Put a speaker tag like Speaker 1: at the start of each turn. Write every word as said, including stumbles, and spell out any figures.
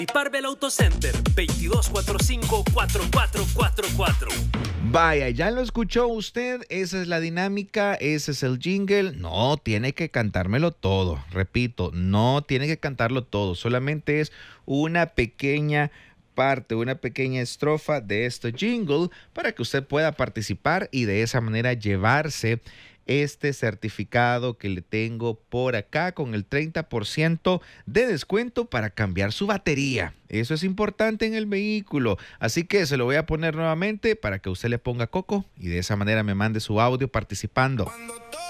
Speaker 1: Parvel Auto Center, veintidós cuarenta y cinco, cuarenta y cuatro cuarenta y cuatro.
Speaker 2: Vaya, ya lo escuchó usted, esa es la dinámica, ese es el jingle. No tiene que cantármelo todo, repito, no tiene que cantarlo todo, solamente es una pequeña parte, una pequeña estrofa de este jingle para que usted pueda participar y de esa manera llevarse este certificado que le tengo por acá con el treinta por ciento de descuento para cambiar su batería. Eso es importante en el vehículo. Así que se lo voy a poner nuevamente para que usted le ponga coco y de esa manera me mande su audio participando.